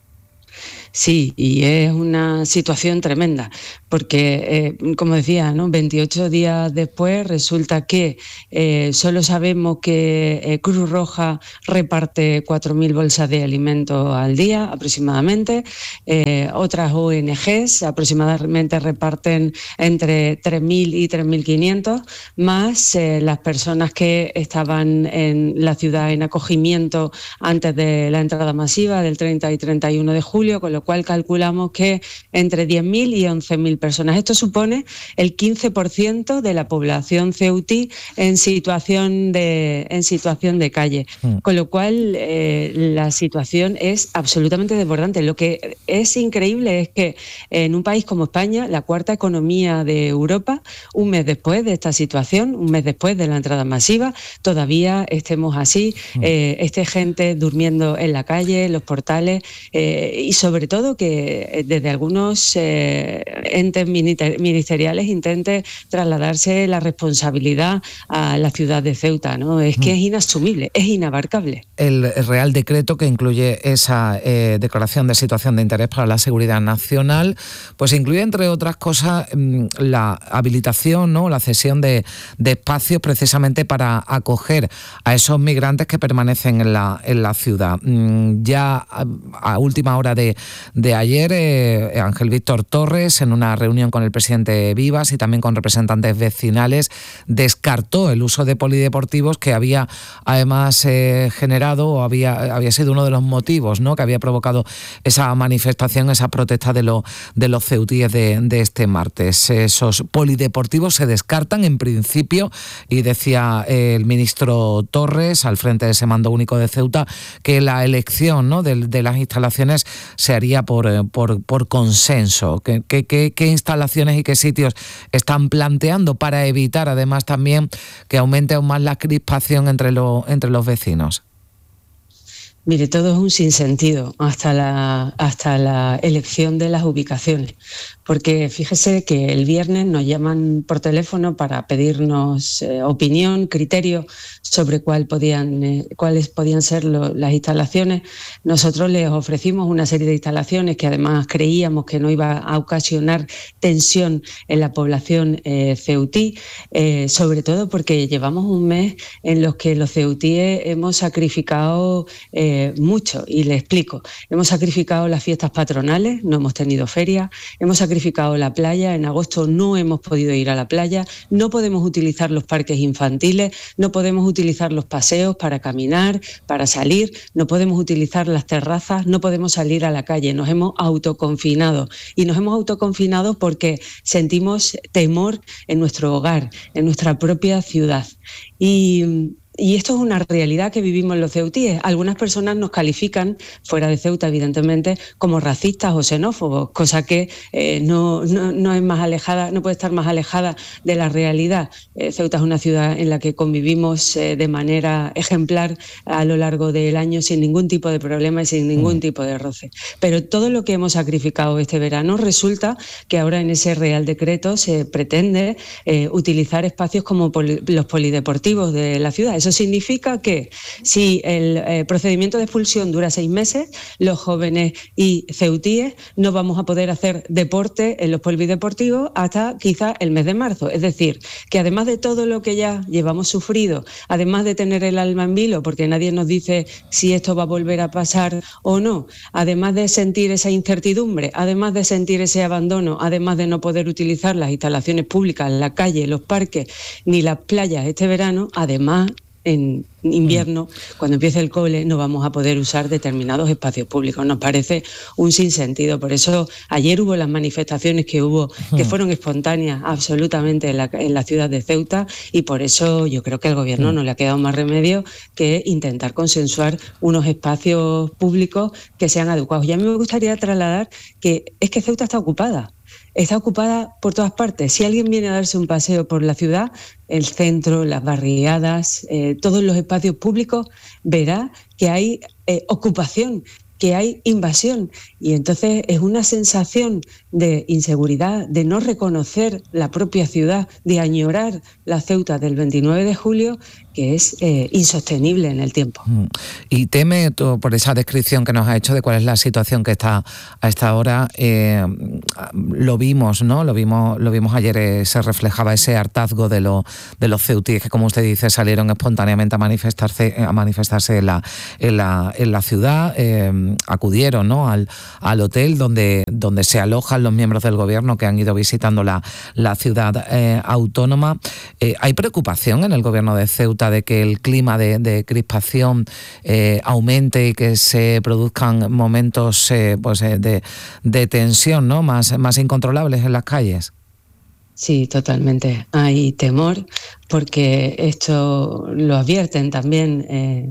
Speaker 28: Sí, y es una situación tremenda, porque, eh, como decía, ¿no? veintiocho días después resulta que eh, solo sabemos que eh, Cruz Roja reparte cuatro mil bolsas de alimentos al día aproximadamente, eh, otras O N Ges aproximadamente reparten entre tres mil y tres mil quinientos, más eh, las personas que estaban en la ciudad en acogimiento antes de la entrada masiva del treinta y treinta y uno de julio, con lo cual calculamos que entre diez mil y once mil personas. Esto supone el quince por ciento de la población ceutí en situación de, en situación de calle, mm. con lo cual eh, la situación es absolutamente desbordante. Lo que es increíble es que en un país como España, la cuarta economía de Europa, un mes después de esta situación, un mes después de la entrada masiva, todavía estemos así, mm. eh, esté gente durmiendo en la calle, en los portales, eh, y sobre todo que desde algunos eh, entes ministeriales intente trasladarse la responsabilidad a la ciudad de Ceuta, ¿no? Es que es inasumible, es inabarcable.
Speaker 7: El Real Decreto que incluye esa eh, declaración de situación de interés para la seguridad nacional, pues incluye, entre otras cosas, la habilitación, ¿no? La cesión de, de espacios precisamente para acoger a esos migrantes que permanecen en la, en la ciudad. Ya a, a última hora de de ayer, eh, Ángel Víctor Torres, en una reunión con el presidente Vivas y también con representantes vecinales, descartó el uso de polideportivos, que había además eh, generado o había, había sido uno de los motivos, ¿no?, que había provocado esa manifestación, esa protesta de, lo, de los ceutíes de, de este martes. Esos polideportivos se descartan en principio, y decía eh, el ministro Torres, al frente de ese mando único de Ceuta, que la elección, ¿no?, de, de las instalaciones se haría por, por, por consenso. ¿Qué, qué, qué, ¿Qué instalaciones y qué sitios están planteando para evitar además también que aumente aún más la crispación entre, lo, entre los vecinos?
Speaker 28: Mire, todo es un sinsentido hasta la, hasta la elección de las ubicaciones, porque fíjese que el viernes nos llaman por teléfono para pedirnos eh, opinión, criterio sobre cuál podían, eh, cuáles podían ser lo, las instalaciones. Nosotros les ofrecimos una serie de instalaciones que además creíamos que no iba a ocasionar tensión en la población eh, ceutí, eh, sobre todo porque llevamos un mes en los que los ceutíes hemos sacrificado eh, mucho, y le explico. Hemos sacrificado las fiestas patronales, no hemos tenido feria, hemos sacrificado la playa, en agosto no hemos podido ir a la playa, no podemos utilizar los parques infantiles, no podemos utilizar los paseos para caminar, para salir, no podemos utilizar las terrazas, no podemos salir a la calle, nos hemos autoconfinado, y nos hemos autoconfinado porque sentimos temor en nuestro hogar, en nuestra propia ciudad. Y Y esto es una realidad que vivimos los ceutíes. Algunas personas nos califican, fuera de Ceuta evidentemente, como racistas o xenófobos, cosa que eh, no, no, no es más alejada, no puede estar más alejada de la realidad. Eh, Ceuta es una ciudad en la que convivimos eh, de manera ejemplar a lo largo del año sin ningún tipo de problema y sin ningún tipo de roce. Pero todo lo que hemos sacrificado este verano, resulta que ahora en ese Real Decreto se pretende eh, utilizar espacios como poli- los polideportivos de la ciudad. Eso significa que si el eh, procedimiento de expulsión dura seis meses, los jóvenes y ceutíes no vamos a poder hacer deporte en los polideportivos hasta quizá el mes de marzo. Es decir, que además de todo lo que ya llevamos sufrido, además de tener el alma en vilo, porque nadie nos dice si esto va a volver a pasar o no, además de sentir esa incertidumbre, además de sentir ese abandono, además de no poder utilizar las instalaciones públicas, la calle, los parques ni las playas este verano, además en invierno, cuando empiece el cole, no vamos a poder usar determinados espacios públicos. Nos parece un sinsentido. Por eso ayer hubo las manifestaciones que hubo, que fueron espontáneas absolutamente en la, en la ciudad de Ceuta, y por eso yo creo que al gobierno no le ha quedado más remedio que intentar consensuar unos espacios públicos que sean adecuados. Y a mí me gustaría trasladar que es que Ceuta está ocupada. Está ocupada por todas partes. Si alguien viene a darse un paseo por la ciudad, el centro, las barriadas, eh, todos los espacios públicos, verá que hay eh, ocupación, que hay invasión, y entonces es una sensación de inseguridad, de no reconocer la propia ciudad, de añorar la Ceuta del veintinueve de julio, que es eh, insostenible en el tiempo.
Speaker 7: Y teme, tú, por esa descripción que nos ha hecho de cuál es la situación que está a esta hora, eh, lo vimos, ¿no? Lo vimos, lo vimos ayer, eh, se reflejaba ese hartazgo de, lo, de los ceutíes que, como usted dice, salieron espontáneamente a manifestarse, a manifestarse en la, en la, en la ciudad, eh, acudieron, ¿no?, al, al hotel donde, donde se alojan los miembros del gobierno que han ido visitando la, la ciudad eh, autónoma. Eh, ¿Hay preocupación en el gobierno de Ceuta de que el clima de, de crispación eh, aumente y que se produzcan momentos eh, pues, eh, de, de tensión, ¿no?, más, más incontrolables en las calles?
Speaker 28: Sí, totalmente. Hay temor porque esto lo advierten también eh,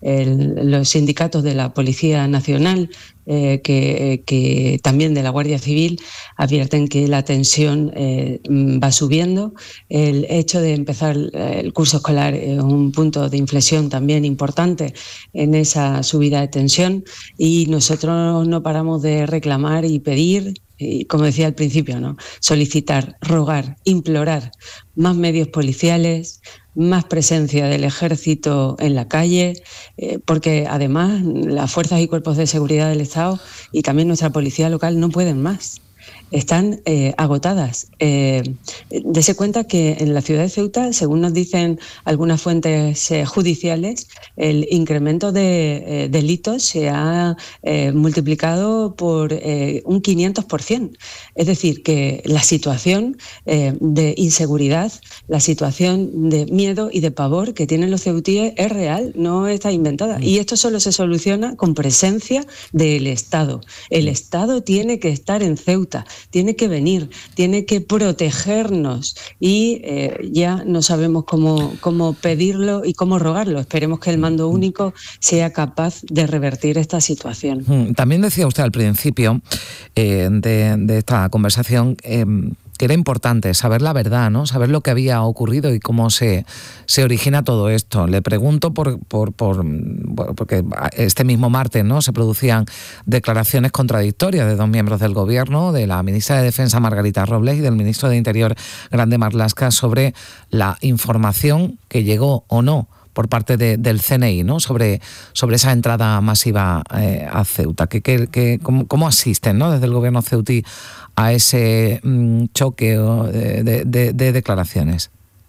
Speaker 28: el, los sindicatos de la Policía Nacional, eh, que, que también de la Guardia Civil, advierten que la tensión eh, va subiendo. El hecho de empezar el curso escolar es un punto de inflexión también importante en esa subida de tensión, y nosotros no paramos de reclamar y pedir, y como decía al principio, ¿no?, solicitar, rogar, implorar más medios policiales, más presencia del ejército en la calle, eh, porque además las fuerzas y cuerpos de seguridad del Estado y también nuestra policía local no pueden más. Están eh, agotadas. Eh, dese cuenta que en la ciudad de Ceuta, según nos dicen algunas fuentes eh, judiciales, el incremento de eh, delitos se ha eh, multiplicado por eh, un quinientos por ciento. Es decir, que la situación eh, de inseguridad, la situación de miedo y de pavor que tienen los ceutíes es real, no está inventada. Y esto solo se soluciona con presencia del Estado. El Estado tiene que estar en Ceuta, tiene que venir, tiene que protegernos, y eh, ya no sabemos cómo, cómo pedirlo y cómo rogarlo. Esperemos que el mando único sea capaz de revertir esta situación.
Speaker 7: También decía usted al principio eh, de, de esta conversación eh, que era importante saber la verdad, ¿no? Saber lo que había ocurrido y cómo se, se origina todo esto. Le pregunto por, por, por bueno, porque este mismo martes, ¿no?, se producían declaraciones contradictorias de dos miembros del Gobierno, de la ministra de Defensa Margarita Robles y del ministro de Interior Grande Marlaska, sobre la información que llegó o no por parte de, del C N I, ¿no?, sobre, sobre esa entrada masiva eh, a Ceuta. ¿Qué, qué, qué, cómo, ¿Cómo asisten, ¿no?, desde el Gobierno ceutí a ese mmm, choque de, de, de declaraciones?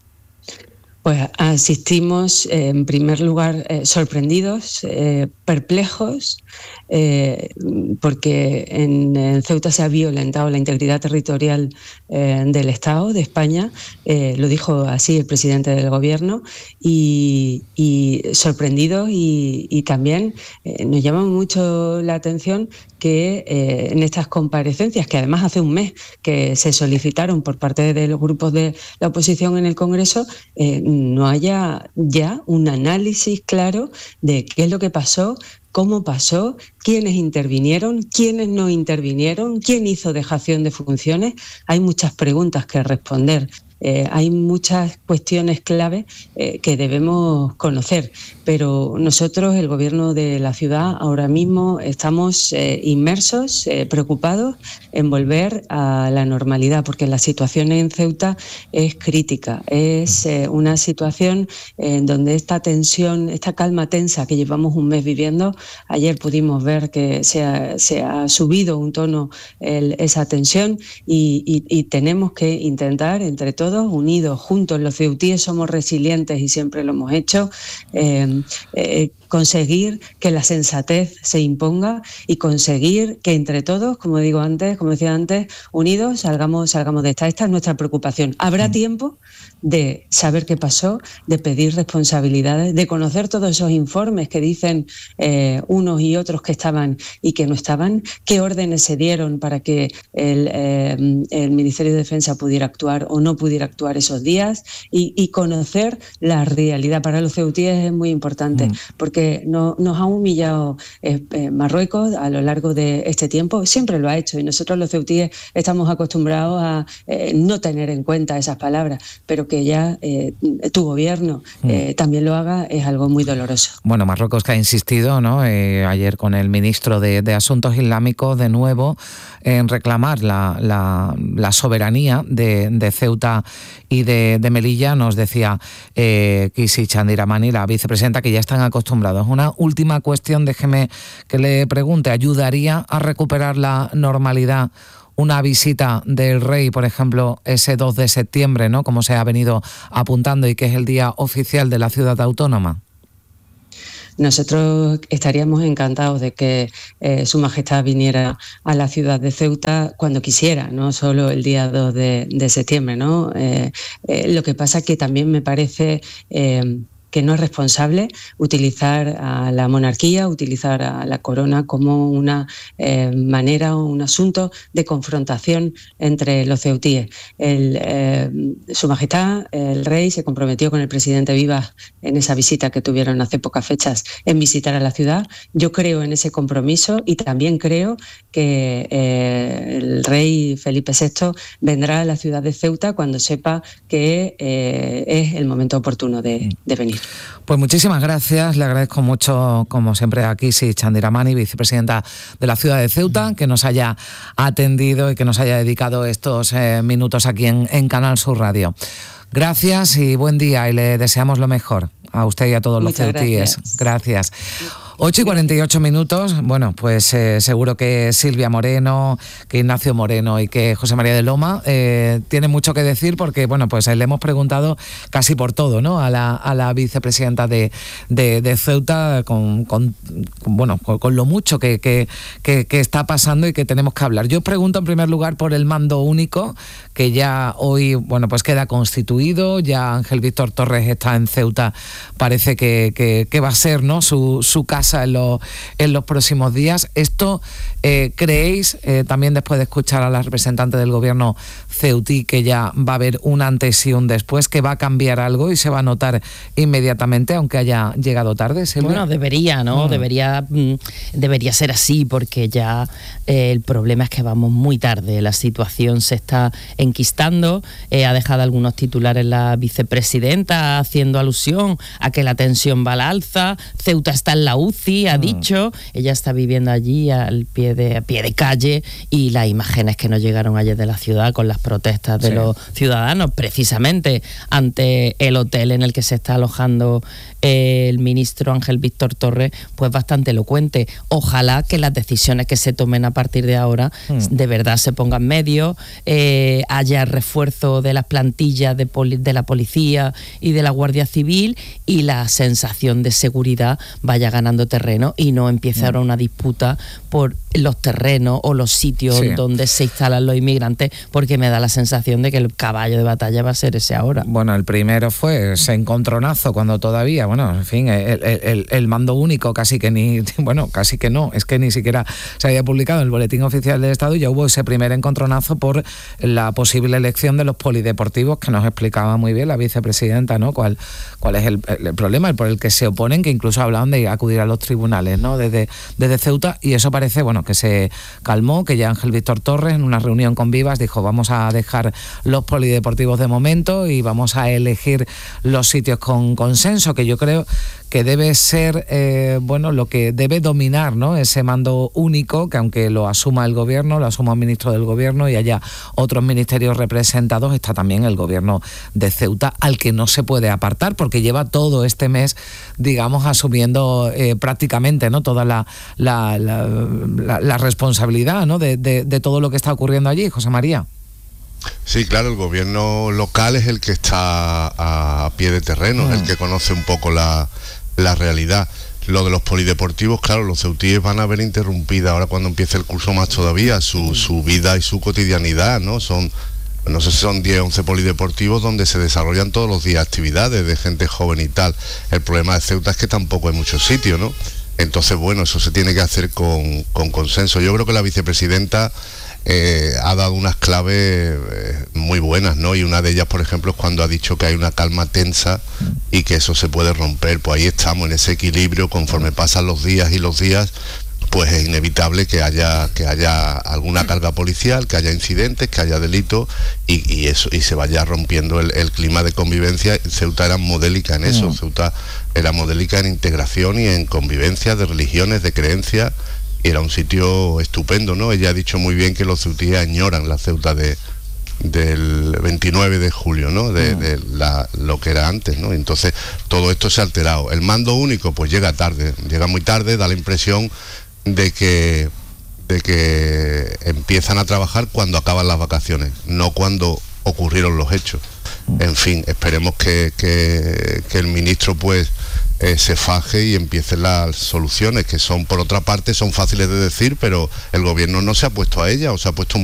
Speaker 28: Pues asistimos, eh, en primer lugar, eh, sorprendidos, eh, perplejos, eh, porque en, en Ceuta se ha violentado la integridad territorial eh, del Estado, de España, eh, lo dijo así el presidente del Gobierno, y, y sorprendidos y, y también eh, nos llama mucho la atención que eh, en estas comparecencias, que además hace un mes que se solicitaron por parte de los grupos de la oposición en el Congreso, eh, no haya ya un análisis claro de qué es lo que pasó, cómo pasó, quiénes intervinieron, quiénes no intervinieron, quién hizo dejación de funciones. Hay muchas preguntas que responder. Eh, hay muchas cuestiones clave eh, que debemos conocer, pero nosotros, el Gobierno de la ciudad, ahora mismo estamos eh, inmersos, eh, preocupados en volver a la normalidad, porque la situación en Ceuta es crítica, es eh, una situación en donde esta tensión, esta calma tensa que llevamos un mes viviendo, ayer pudimos ver que se ha, se ha subido un tono el, esa tensión y, y, y tenemos que intentar entre todos, unidos, juntos, los ceutíes somos resilientes y siempre lo hemos hecho, eh, eh, conseguir que la sensatez se imponga y conseguir que entre todos, como digo antes, como decía antes, unidos salgamos, salgamos de esta. Esta es nuestra preocupación. Habrá tiempo de saber qué pasó, de pedir responsabilidades, de conocer todos esos informes que dicen eh, unos y otros que estaban y que no estaban, qué órdenes se dieron para que el, eh, el Ministerio de Defensa pudiera actuar o no pudiera actuar esos días y, y conocer la realidad. Para los ceutíes es muy importante, mm. porque que no, nos ha humillado eh, eh, Marruecos a lo largo de este tiempo, siempre lo ha hecho y nosotros los ceutíes estamos acostumbrados a eh, no tener en cuenta esas palabras, pero que ya eh, tu gobierno eh, mm. también lo haga es algo muy doloroso.
Speaker 7: Bueno, Marruecos que ha insistido, ¿no?, eh, ayer con el ministro de, de Asuntos Islámicos de nuevo en reclamar la, la, la soberanía de, de Ceuta y de, de Melilla. Nos decía eh, Kisi Chandiramani, la vicepresidenta, que ya están acostumbrados. Una última cuestión, déjeme que le pregunte, ¿ayudaría a recuperar la normalidad una visita del rey, por ejemplo, ese dos de septiembre, ¿no?, como se ha venido apuntando y que es el día oficial de la ciudad autónoma?
Speaker 28: Nosotros estaríamos encantados de que eh, Su Majestad viniera a la ciudad de Ceuta cuando quisiera, no solo el día dos de, de septiembre, ¿no? Eh, eh, lo que pasa es que también me parece eh, que no es responsable utilizar a la monarquía, utilizar a la corona como una eh, manera o un asunto de confrontación entre los ceutíes. El, eh, Su Majestad, el rey, se comprometió con el presidente Vivas en esa visita que tuvieron hace pocas fechas en visitar a la ciudad. Yo creo en ese compromiso y también creo que eh, el rey Felipe sexto vendrá a la ciudad de Ceuta cuando sepa que eh, es el momento oportuno de, de venir.
Speaker 7: Pues muchísimas gracias, le agradezco mucho, como siempre, a Kisi Chandiramani, vicepresidenta de la ciudad de Ceuta, que nos haya atendido y que nos haya dedicado estos eh, minutos aquí en, en Canal Sur Radio. Gracias y buen día, y le deseamos lo mejor a usted y a todos Muchas los ceutíes. Gracias. gracias. ocho y cuarenta y ocho minutos, bueno, pues eh, seguro que Silvia Moreno, que Ignacio Moreno y que José María de Loma eh, tienen mucho que decir porque, bueno, pues le hemos preguntado casi por todo, ¿no?, a la, a la vicepresidenta de, de, de Ceuta con, con, con, bueno, con, con lo mucho que, que, que, que está pasando y que tenemos que hablar. Yo pregunto en primer lugar por el mando único, que ya hoy, bueno, pues queda constituido, ya Ángel Víctor Torres está en Ceuta, parece que, que, que va a ser, ¿no?, su, su casa pasa en los, en los próximos días. Esto, eh, ¿creéis, eh, también después de escuchar a la representante del gobierno ceutí, que ya va a haber un antes y un después, que va a cambiar algo y se va a notar inmediatamente, aunque haya llegado tarde, Silvia?
Speaker 1: Bueno, debería, ¿no? Mm. Debería, debería ser así, porque ya eh, el problema es que vamos muy tarde. La situación se está enquistando. Eh, ha dejado algunos titulares la vicepresidenta haciendo alusión a que la tensión va al alza. Ceuta está en la U C I, ha mm. dicho. Ella está viviendo allí al pie de, a pie de calle, y las imágenes que nos llegaron ayer de la ciudad con las protestas de sí. los ciudadanos, precisamente ante el hotel en el que se está alojando el ministro Ángel Víctor Torres, pues bastante elocuente. Ojalá que las decisiones que se tomen a partir de ahora mm. de verdad se pongan medios, eh, haya refuerzo de las plantillas de, poli- de la policía y de la Guardia Civil, y la sensación de seguridad vaya ganando terreno y no empiece mm. ahora una disputa por los terrenos o los sitios sí. donde se instalan los inmigrantes, porque me da la sensación de que el caballo de batalla va a ser ese ahora.
Speaker 7: Bueno, el primero fue ese encontronazo cuando todavía, bueno, en fin, el, el, el mando único casi que ni, bueno, casi que no, es que ni siquiera se había publicado en el Boletín Oficial del Estado, y ya hubo ese primer encontronazo por la posible elección de los polideportivos, que nos explicaba muy bien la vicepresidenta, ¿no? Cuál, cuál es el, el problema por el que se oponen, que incluso hablaban de acudir a los tribunales, ¿no? Desde, desde Ceuta, y eso parece, bueno, que se calmó, que ya Ángel Víctor Torres, en una reunión con Vivas, dijo: vamos a dejar los polideportivos de momento y vamos a elegir los sitios con consenso, que yo creo que debe ser, eh, bueno, lo que debe dominar, ¿no? Ese mando único, que aunque lo asuma el gobierno, lo asuma el ministro del gobierno y haya otros ministerios representados, está también el gobierno de Ceuta, al que no se puede apartar, porque lleva todo este mes, digamos, asumiendo eh, prácticamente, ¿no? Toda la, la, la, la, la responsabilidad, ¿no? de, de, de todo lo que está ocurriendo allí, José María.
Speaker 10: Sí, claro, el gobierno local es el que está a pie de terreno, mm. el que conoce un poco la, la realidad. Lo de los polideportivos, claro, los ceutíes van a ver interrumpida ahora, cuando empiece el curso, más todavía su, su vida y su cotidianidad, ¿no? Son, no sé si son diez, once polideportivos donde se desarrollan todos los días actividades de gente joven y tal. El problema de Ceuta es que tampoco hay muchos sitios, ¿no? Entonces, bueno, eso se tiene que hacer con, con consenso. Yo creo que la vicepresidenta Eh, ha dado unas claves eh, muy buenas, ¿no? Y una de ellas, por ejemplo, es cuando ha dicho que hay una calma tensa y que eso se puede romper. Pues ahí estamos, en ese equilibrio. Conforme pasan los días y los días, pues es inevitable que haya que haya alguna carga policial, que haya incidentes, que haya delitos, y, y eso y se vaya rompiendo el, el clima de convivencia. Ceuta era modélica en eso, Ceuta era modélica en integración y en convivencia de religiones, de creencias. Era un sitio estupendo, ¿no? Ella ha dicho muy bien que los ceutíes añoran la Ceuta de del veintinueve de julio, ¿no? De, de la, lo que era antes, ¿no? Entonces todo esto se ha alterado. El mando único, pues llega tarde, llega muy tarde, da la impresión de que de que empiezan a trabajar cuando acaban las vacaciones, no cuando ocurrieron los hechos. En fin, esperemos que, que, que el ministro pues eh, se faje y empiecen las soluciones, que son, por otra parte, son fáciles de decir, pero el gobierno no se ha puesto a ellas, o se ha puesto muy